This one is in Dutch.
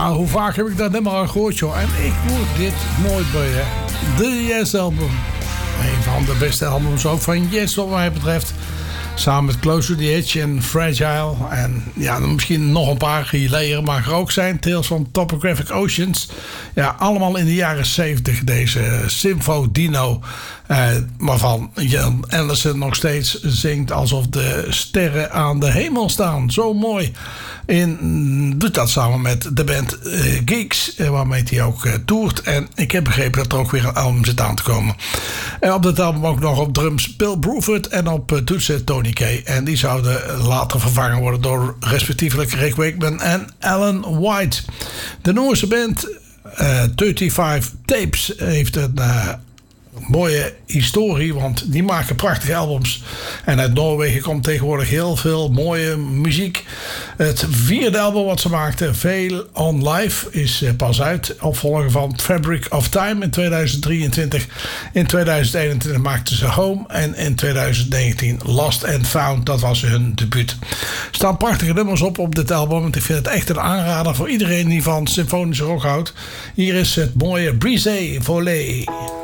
Ja, hoe vaak heb ik dat nummer al gehoord, joh. En ik word dit nooit bij, hè. De Yes-album. Een van de beste albums ook van Yes, wat mij betreft. Samen met Close to the Edge en Fragile. En ja, misschien nog een paar layer mag er ook zijn. Tales from Topographic Oceans. Ja, allemaal in de jaren 70. Deze Symfo Dino. Waarvan Jan Anderson nog steeds zingt alsof de sterren aan de hemel staan. Zo mooi. Doet dat samen met de band Geeks. Waarmee hij ook toert. En ik heb begrepen dat er ook weer een album zit aan te komen. En op dat album ook nog op drums Bill Bruford. En op toetsen Tony Kay. En die zouden later vervangen worden door respectievelijk Rick Wakeman en Alan White. De Noorse band 35 Tapes heeft een mooie historie, want die maken prachtige albums. En uit Noorwegen komt tegenwoordig heel veel mooie muziek. Het 4e album wat ze maakten, Veil on Life, is pas uit. Opvolger van Fabric of Time in 2023. In 2021 maakten ze Home. En in 2019 Lost and Found. Dat was hun debuut. Er staan prachtige nummers op dit album. Want ik vind het echt een aanrader voor iedereen die van symfonische rock houdt. Hier is het mooie Brise Volée.